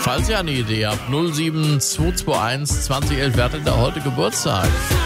Falls ihr eine Idee habt, 07221 2011, wer hat denn da heute Geburtstag?